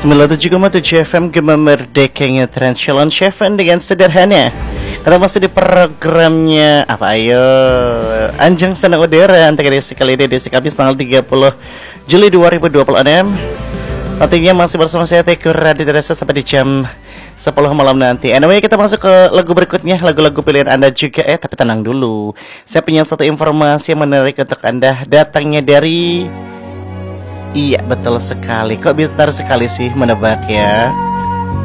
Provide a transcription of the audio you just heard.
97,7 FM Gema Merdekanya Trans Challenge FM dengan sederhana. Kita masih di programnya apa ayo Anjang Senang Udara antara sekali edisi Kamis tanggal 30 Juli 2026. Nantinya masih bersama saya Teguh Raditya sampai di jam 10 malam nanti. Anyway, kita masuk ke lagu berikutnya, lagu-lagu pilihan Anda juga. Tapi tenang dulu, saya punya satu informasi yang menarik untuk Anda. Datangnya dari... Iya, betul sekali. Kok pintar sekali sih menebak ya.